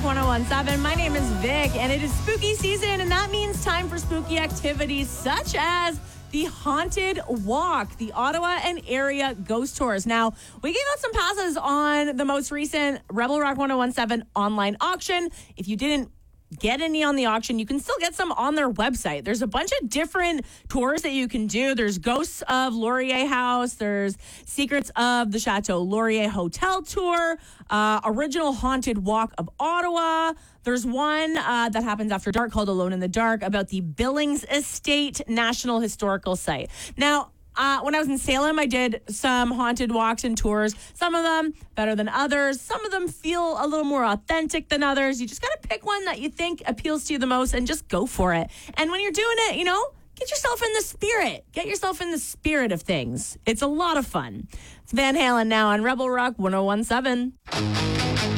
1017. My name is Vic, and it is spooky season, and that means time for spooky activities such as the Haunted Walk, the Ottawa and area ghost tours. Now, we gave out some passes on the most recent Rebel Rock 1017 online auction. If you didn't get any on the auction, you can still get some on their website. There's a bunch of different tours that you can do. There's Ghosts of Laurier House. There's Secrets of the Chateau Laurier Hotel Tour. Original Haunted Walk of Ottawa. There's one that happens after dark called Alone in the Dark about the Billings Estate National Historical Site. Now, when I was in Salem, I did some haunted walks and tours. Some of them better than others. Some of them feel a little more authentic than others. You just got to pick one that you think appeals to you the most and just go for it. And when you're doing it, get yourself in the spirit. Get yourself in the spirit of things. It's a lot of fun. It's Van Halen now on Rebel Rock 1017.